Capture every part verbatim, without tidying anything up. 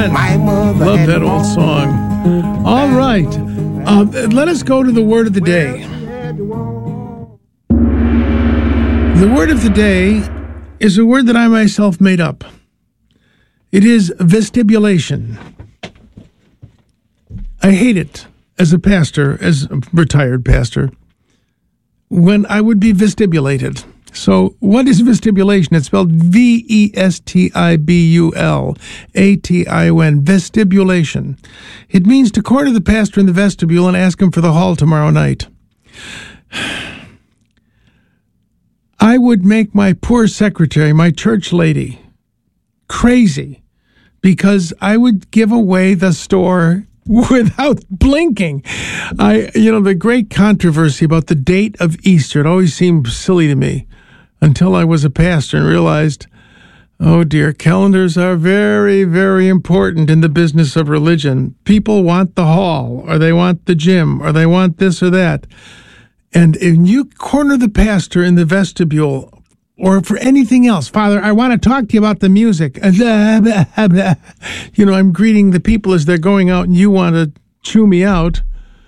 My mother Love had that old song. All right. Uh, let us go to the word of the day. The word of the day is a word that I myself made up. It is vestibulation. I hate it as a pastor, as a retired pastor, when I would be vestibulated. So what is vestibulation? It's spelled V E S T I B U L A T I O N, vestibulation. It means to corner the pastor in the vestibule and ask him for the hall tomorrow night. I would make my poor secretary, my church lady, crazy because I would give away the store without blinking. I, you know, the great controversy about the date of Easter, it always seemed silly to me until I was a pastor and realized, oh dear, calendars are very, very important in the business of religion. People want the hall, or they want the gym, or they want this or that. And if you corner the pastor in the vestibule, or for anything else, Father, I want to talk to you about the music. You know, I'm greeting the people as they're going out, and you want to chew me out.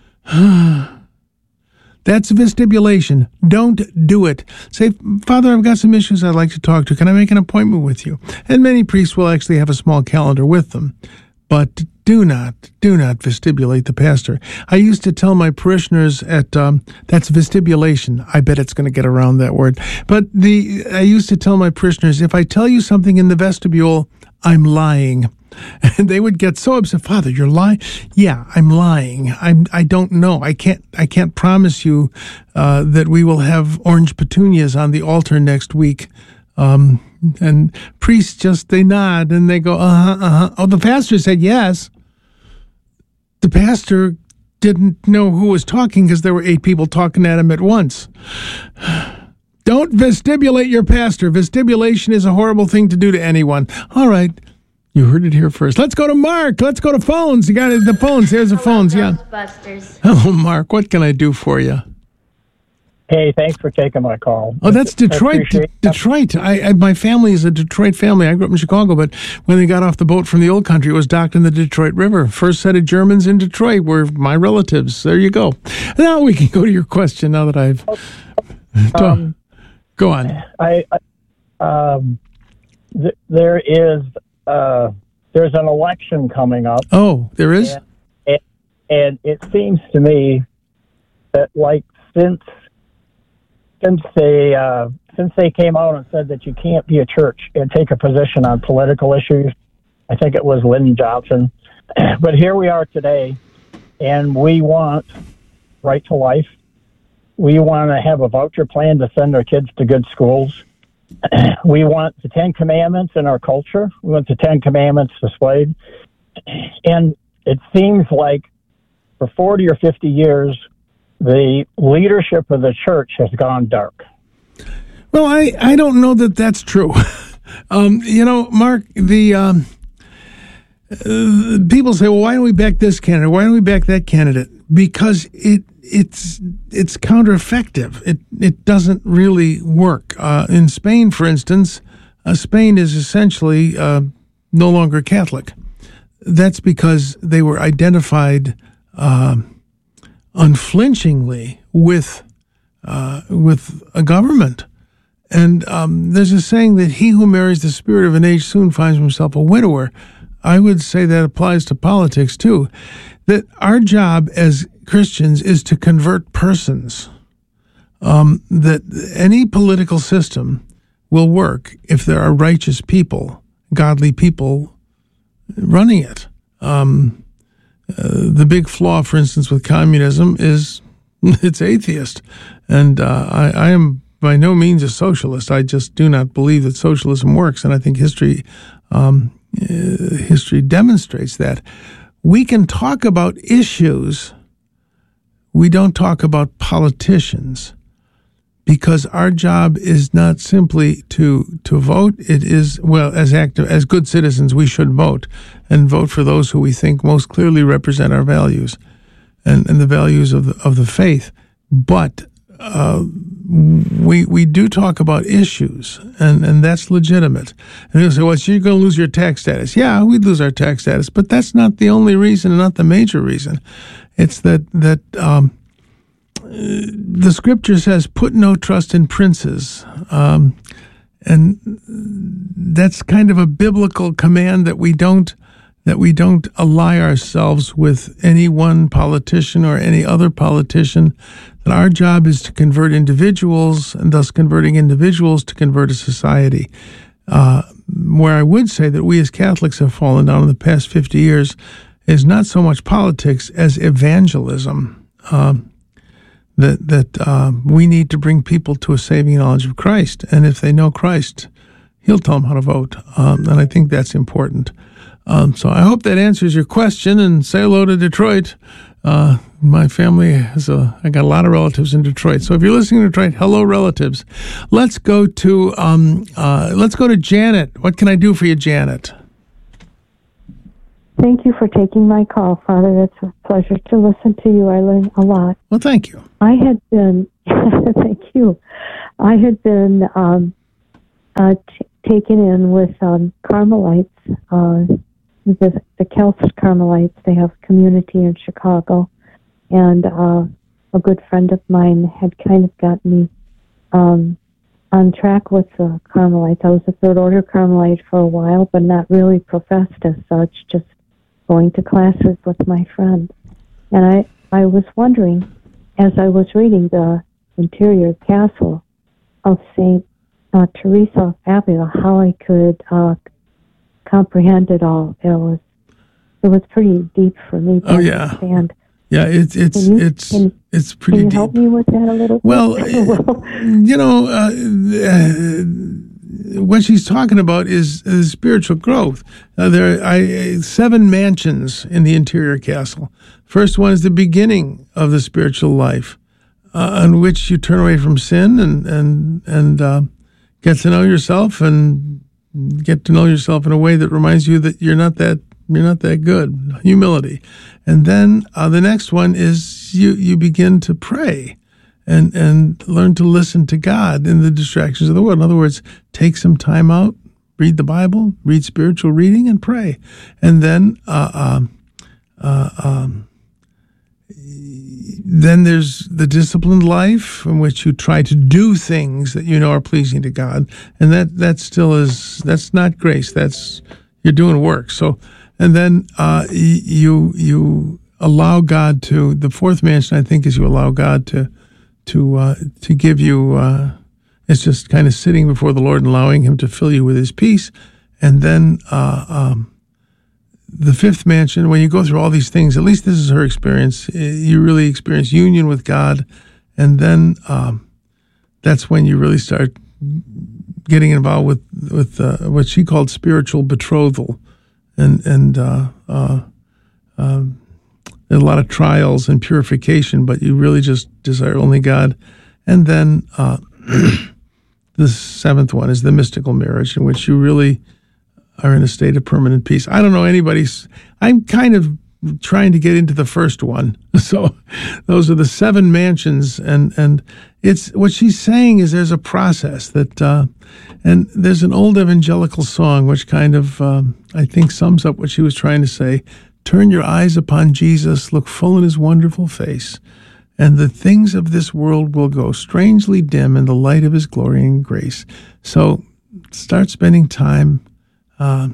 That's vestibulation. Don't do it. Say, Father, I've got some issues I'd like to talk to. Can I make an appointment with you? And many priests will actually have a small calendar with them. But do not, do not vestibulate the pastor. I used to tell my parishioners at, um, that's vestibulation. I bet it's going to get around that word. But the I used to tell my parishioners, if I tell you something in the vestibule, I'm lying. And they would get so upset. Father, you're lying? Yeah, I'm lying. I'm. I don't know. I can't. I can't promise you uh, that we will have orange petunias on the altar next week. Um, and priests just they nod and they go, uh huh, uh huh. Oh, the pastor said yes. The pastor didn't know who was talking because there were eight people talking at him at once. Don't vestibulate your pastor. Vestibulation is a horrible thing to do to anyone. All right. You heard it here first. Let's go to Mark. Let's go to phones. You got it, the phones. There's the phones. Yeah. Ghostbusters. Hello, Mark. What can I do for you? Hey, thanks for taking my call. Oh, that's Detroit. D- Detroit. I, I my family is a Detroit family. I grew up in Chicago, but when they got off the boat from the old country, it was docked in the Detroit River. First set of Germans in Detroit were my relatives. There you go. Now we can go to your question. Now that I've um, go on. I, I um, th- there is. Uh, there's an election coming up. Oh, there is? And, and, and it seems to me that, like, since since they uh, since they came out and said that you can't be a church and take a position on political issues, I think it was Lyndon Johnson. But here we are today, and we want right to life. We want to have a voucher plan to send our kids to good schools. We want the Ten Commandments in our culture. We want the Ten Commandments displayed. And it seems like for forty or fifty years, the leadership of the church has gone dark. Well, I, I don't know that that's true. um, you know, Mark, the um, uh, people say, well, why don't we back this candidate? Why don't we back that candidate? Because it it's it's counter-effective. It it doesn't really work. Uh, in Spain, for instance, uh, Spain is essentially uh, no longer Catholic. That's because they were identified uh, unflinchingly with uh, with a government. And um, there's a saying that he who marries the spirit of an age soon finds himself a widower. I would say that applies to politics too. That our job as Christians is to convert persons. Um, that any political system will work if there are righteous people, godly people running it. Um, uh, the big flaw, for instance, with communism is it's atheist. And uh, I, I am by no means a socialist. I just do not believe that socialism works. And I think history, um, uh, history demonstrates that. We can talk about issues. We don't talk about politicians, because our job is not simply to to vote. It is, well, as active, as good citizens, we should vote and vote for those who we think most clearly represent our values and, and the values of the, of the faith. But uh, we we do talk about issues, and, and that's legitimate. And they'll say, well, so you're going to lose your tax status. Yeah, we'd lose our tax status, but that's not the only reason and not the major reason. It's that, that um, the Scripture says, put no trust in princes. Um, and that's kind of a biblical command that we don't that we don't ally ourselves with any one politician or any other politician, that our job is to convert individuals, and thus converting individuals to convert a society. Uh, where I would say that we as Catholics have fallen down in the past fifty years is not so much politics as evangelism. Um, that that uh, we need to bring people to a saving knowledge of Christ, and if they know Christ, He'll tell them how to vote, um, and I think that's important. Um, so I hope that answers your question, and say hello to Detroit. Uh, my family has a, I got a lot of relatives in Detroit. So if you're listening to Detroit, hello relatives. Let's go to, um, uh, let's go to Janet. What can I do for you, Janet? Thank you for taking my call, Father. It's a pleasure to listen to you. I learn a lot. Well, thank you. I had been, thank you. I had been um, uh, t- taken in with um, Carmelites, uh, The, the Kelts Carmelites. They have a community in Chicago, and uh, a good friend of mine had kind of got me um, on track with the Carmelites. I was a third order Carmelite for a while, but not really professed as such, just going to classes with my friend. And I, I was wondering, as I was reading the interior castle of Saint uh, Teresa of Avila, how I could uh, comprehend it all. It was it was pretty deep for me to oh, yeah. understand. Yeah, it's it's you, it's can, it's pretty can you deep. help me with that a little bit? Well, you know, uh, uh, what she's talking about is, is spiritual growth. Uh, there are I, seven mansions in the interior castle. First one is the beginning of the spiritual life, uh, on which you turn away from sin and and and uh, get to know yourself and get to know yourself in a way that reminds you that you're not that you're not that good. Humility. And then uh, the next one is you you begin to pray and and learn to listen to God in the distractions of the world. In other words, take some time out, read the Bible, read spiritual reading, and pray. And then uh, um, uh, um, then there's the disciplined life in which you try to do things that you know are pleasing to God, and that that still is that's not grace. That's you're doing work. So, and then uh, you you allow God to. The fourth mansion, I think, is you allow God to to uh, to give you. Uh, it's just kind of sitting before the Lord and allowing Him to fill you with His peace, and then. Uh, um, The fifth mansion, when you go through all these things, at least this is her experience, you really experience union with God, and then um, that's when you really start getting involved with with uh, what she called spiritual betrothal, and and uh, uh, um, there's a lot of trials and purification, but you really just desire only God, and then uh, the seventh one is the mystical marriage, in which you really are in a state of permanent peace. I don't know anybody's. I'm kind of trying to get into the first one. So those are the seven mansions, and and it's what she's saying is there's a process that, uh, and there's an old evangelical song which kind of um, I think sums up what she was trying to say. Turn your eyes upon Jesus, look full in His wonderful face, and the things of this world will go strangely dim in the light of His glory and grace. So start spending time Uh,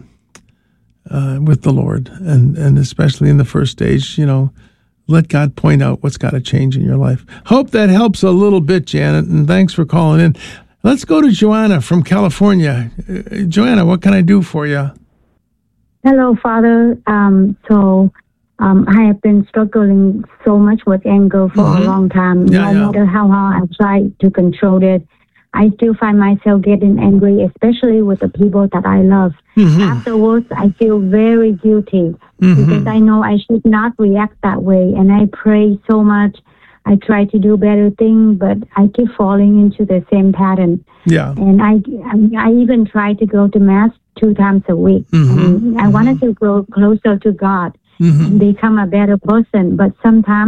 uh, with the Lord, and, and especially in the first stage, you know, let God point out what's got to change in your life. Hope that helps a little bit, Janet, and thanks for calling in. Let's go to Joanna from California. Uh, Joanna, what can I do for you? Hello, Father. Um, so um, I have been struggling so much with anger for mm-hmm. a long time. Yeah, no yeah. matter how hard I try to control it, I still find myself getting angry, especially with the people that I love. Mm-hmm. Afterwards, I feel very guilty mm-hmm. because I know I should not react that way. And I pray so much. I try to do better things, but I keep falling into the same pattern. Yeah. And I, I even try to go to Mass two times a week. Mm-hmm. And I mm-hmm. wanted to grow closer to God mm-hmm. and become a better person. But sometimes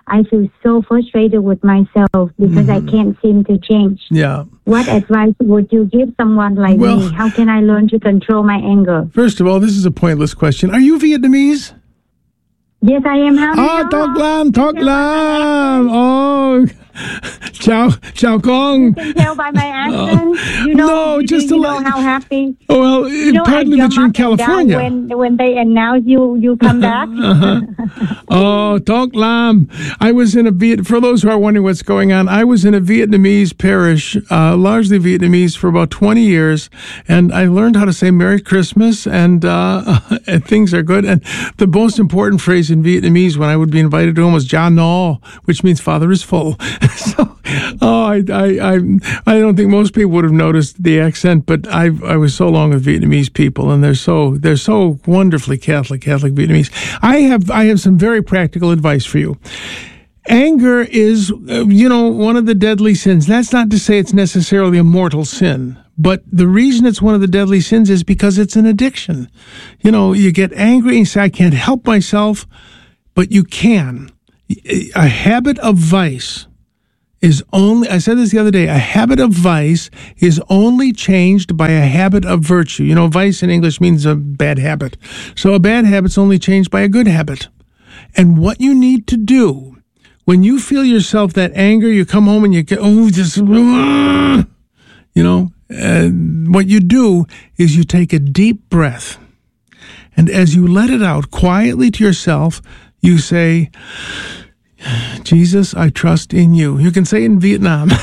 I feel so frustrated with myself because mm-hmm. I can't seem to change. Yeah. What advice would you give someone like well, me? How can I learn to control my anger? First of all, this is a pointless question. Are you Vietnamese? Yes, I am. How oh, Tok Lam, Tok Lam. Oh, Chào, Chào Kong. You can tell by my accent. Uh, you know, no, you, just you a know how happy. Oh, well, you know, partly that you're in California. When when they announce you, you come back. uh-huh. Oh, Tok Lam. I was in a Viet. For those who are wondering what's going on, I was in a Vietnamese parish, uh, largely Vietnamese, for about twenty years, and I learned how to say Merry Christmas, and, uh, and things are good. And the most important phrase in Vietnamese when I would be invited home was "Cha No," which means "Father is full." So, oh, I, I, I, I don't think most people would have noticed the accent, but I, I was so long with Vietnamese people, and they're so, they're so wonderfully Catholic, Catholic Vietnamese. I have, I have some very practical advice for you. Anger is, uh, you know, one of the deadly sins. That's not to say it's necessarily a mortal sin, but the reason it's one of the deadly sins is because it's an addiction. You know, you get angry and you say, I can't help myself, but you can. A habit of vice is only, I said this the other day, a habit of vice is only changed by a habit of virtue. You know, vice in English means a bad habit. So a bad habit's only changed by a good habit. And what you need to do, when you feel yourself that anger, you come home and you get, oh, just, uh, you know, uh, what you do is you take a deep breath. And as you let it out quietly to yourself, you say, Jesus, I trust in you. You can say it in Vietnam.